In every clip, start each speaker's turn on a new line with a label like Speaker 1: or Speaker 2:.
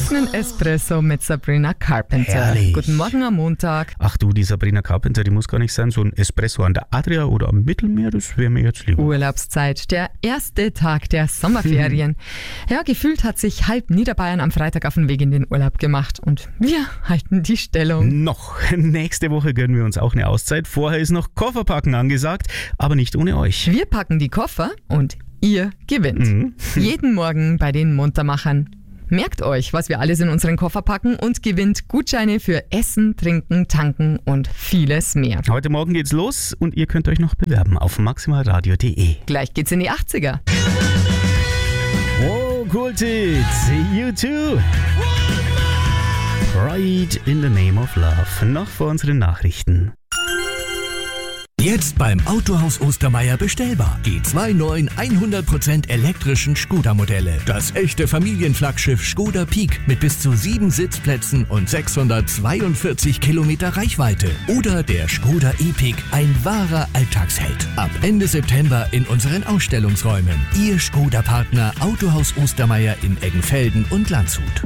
Speaker 1: Einen Espresso mit Sabrina Carpenter.
Speaker 2: Herrlich.
Speaker 1: Guten Morgen am Montag.
Speaker 2: Ach du, die Sabrina Carpenter, die muss gar nicht sein. So ein Espresso an der Adria oder am Mittelmeer, das wäre mir jetzt lieber.
Speaker 1: Urlaubszeit, der erste Tag der Sommerferien. Ja, gefühlt hat sich halb Niederbayern am Freitag auf den Weg in den Urlaub gemacht. Und wir halten die Stellung.
Speaker 2: Noch. Nächste Woche gönnen wir uns auch eine Auszeit. Vorher ist noch Kofferpacken angesagt, aber nicht ohne euch.
Speaker 1: Wir packen die Koffer und ihr gewinnt. Jeden Morgen bei den Muntermachern. Merkt euch, was wir alles in unseren Koffer packen und gewinnt Gutscheine für Essen, Trinken, Tanken und vieles mehr.
Speaker 2: Heute Morgen geht's los und ihr könnt euch noch bewerben auf maximalradio.de.
Speaker 1: Gleich geht's in die 80er.
Speaker 2: Oh, cool Tits. You too. Pride in the name of love. Noch vor unseren Nachrichten.
Speaker 3: Jetzt beim Autohaus Ostermeier bestellbar. Die zwei neuen 100% elektrischen Skoda-Modelle. Das echte Familienflaggschiff Skoda Peak mit bis zu 7 Sitzplätzen und 642 Kilometer Reichweite. Oder der Skoda E-Pick, ein wahrer Alltagsheld. Ab Ende September in unseren Ausstellungsräumen. Ihr Skoda-Partner Autohaus Ostermeier in Eggenfelden und Landshut.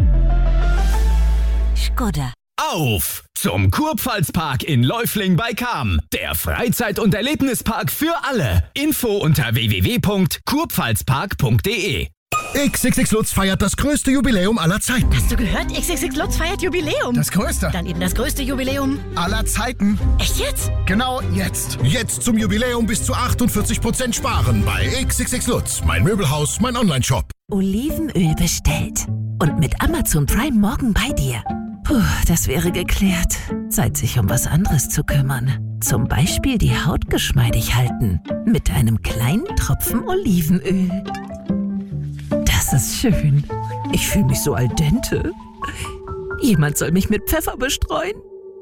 Speaker 4: Skoda.
Speaker 5: Auf zum Kurpfalzpark in Läufling bei Cham. Der Freizeit- und Erlebnispark für alle. Info unter www.kurpfalzpark.de.
Speaker 6: XXX Lutz feiert das größte Jubiläum aller Zeiten.
Speaker 4: Hast du gehört? XXX Lutz feiert Jubiläum.
Speaker 6: Das größte
Speaker 4: Dann eben das größte Jubiläum.
Speaker 6: aller Zeiten.
Speaker 4: Echt jetzt?
Speaker 6: Genau jetzt. Jetzt zum Jubiläum bis zu 48% sparen bei XXX Lutz. Mein Möbelhaus, mein Onlineshop.
Speaker 7: Olivenöl bestellt. Und mit Amazon Prime morgen bei dir. Puh, das wäre geklärt. Zeit, sich um was anderes zu kümmern. Zum Beispiel die Haut geschmeidig halten. Mit einem kleinen Tropfen Olivenöl. Das ist schön. Ich fühle mich so al dente. Jemand soll mich mit Pfeffer bestreuen.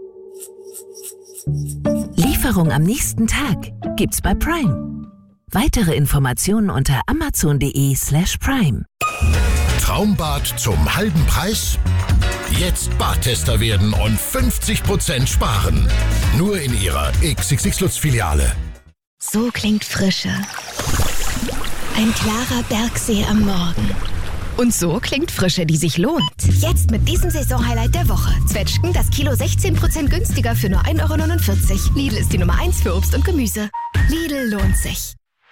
Speaker 7: Lieferung am nächsten Tag gibt's bei Prime. Weitere Informationen unter amazon.de/prime.
Speaker 6: Traumbad zum halben Preis? Jetzt Badtester werden und 50% sparen. Nur in Ihrer XXX Lutz Filiale.
Speaker 8: So klingt Frische. Ein klarer Bergsee am Morgen.
Speaker 9: Und so klingt Frische, die sich lohnt.
Speaker 8: Jetzt mit diesem Saisonhighlight der Woche. Zwetschgen, das Kilo 16% günstiger für nur 1,49 €. Lidl ist die Nummer 1 für Obst und Gemüse. Lidl lohnt sich.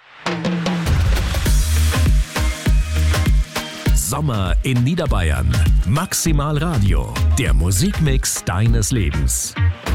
Speaker 3: Sommer in Niederbayern. Maximal Radio. Der Musikmix deines Lebens.